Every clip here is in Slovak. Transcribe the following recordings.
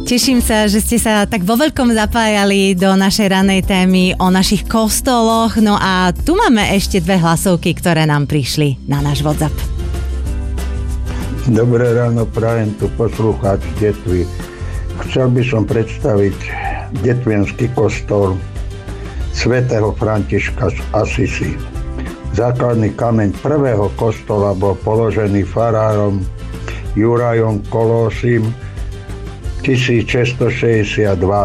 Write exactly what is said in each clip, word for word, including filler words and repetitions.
Teším sa, že ste sa tak vo veľkom zapájali do našej ranej témy o našich kostoloch. No a tu máme ešte dve hlasovky, ktoré nám prišli na náš WhatsApp. Dobré ráno, prajem tu poslucháč Detvy. Chcel by som predstaviť detvienský kostol svätého Františka z Asisi. Základný kameň prvého kostola bol položený farárom Jurajom Kolósim tisícšesťstošesťdesiatdva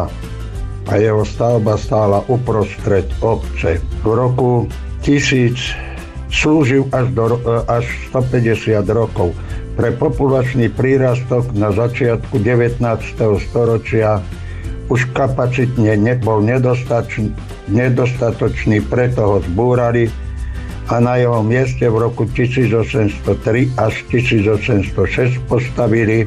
a jeho stavba stála uprostred obce. V roku tisíc slúžil až, do, až stopäťdesiat rokov. Pre populačný prírastok na začiatku devätnásteho storočia už kapacitne nebol nedostatočný, nedostatočný, preto ho zbúrali a na jeho mieste v roku tisícosemstotri až tisícosemstošesť postavili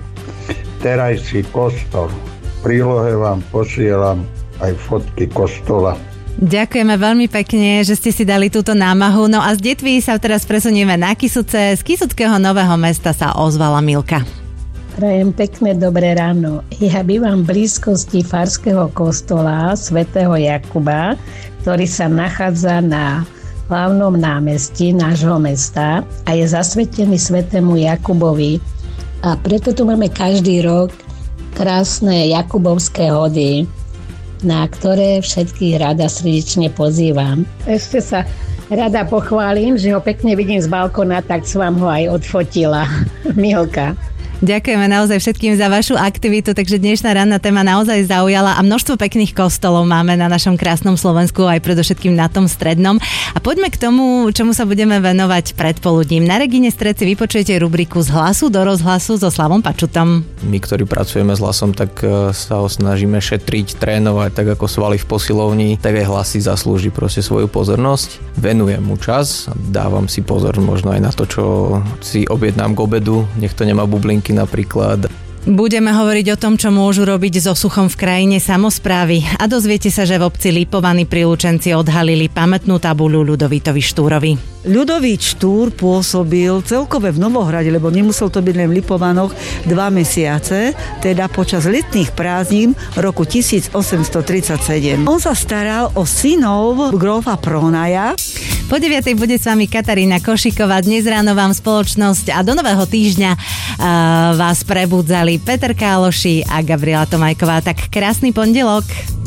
terajší kostol. V prílohe vám posielam aj fotky kostola. Ďakujeme veľmi pekne, že ste si dali túto námahu. No a z Detvy sa teraz presunieme na Kysuce. Z Kysuckého Nového Mesta sa ozvala Milka. Prajem pekné dobré ráno. Ja bývam v blízkosti farského kostola svätého Jakuba, ktorý sa nachádza na hlavnom námestí nášho mesta a je zasvetený svätému Jakubovi. A preto tu máme každý rok krásne jakubovské hody, na ktoré všetkých rada srdečne pozývam. Ešte sa rada pochválim, že ho pekne vidím z balkóna, tak som vám ho aj odfotila. Milka. Ďakujeme naozaj všetkým za vašu aktivitu, takže dnešná ranná téma naozaj zaujala a množstvo pekných kostolov máme na našom krásnom Slovensku, aj predovšetkým na tom strednom. A poďme k tomu, čomu sa budeme venovať predpoludním. Na Regine Stred si vypočujete rubriku Z hlasu do rozhlasu so Slavom Pačutom. My, ktorí pracujeme s hlasom, tak sa ho snažíme šetriť, trénovať, tak ako svaly v posilovni, tak aj hlas si zaslúži proste svoju pozornosť. Venujem mu čas, dávam si pozor možno aj na to, čo si objednám k obedu, nech to nemá bublinky napríklad. Budeme hovoriť o tom, čo môžu robiť so suchom v krajine samosprávy a dozviete sa, že v obci Lipovany pri Lučenci odhalili pamätnú tabuľu Ľudovítovi Štúrovi. Ľudovít Štúr pôsobil celkové v Novohrade, lebo nemusel to byť len v Lipovanoch, dva mesiace, teda počas letných prázdnin roku tisícosemstotridsaťsedem. On sa staral o synov grófa Pronaja. Po deviatej bude s vami Katarína Košiková. Dnes ráno vám spoločnosť a do nového týždňa uh, vás prebudzali Peter Káloši a Gabriela Tomajková. Tak krásny pondelok.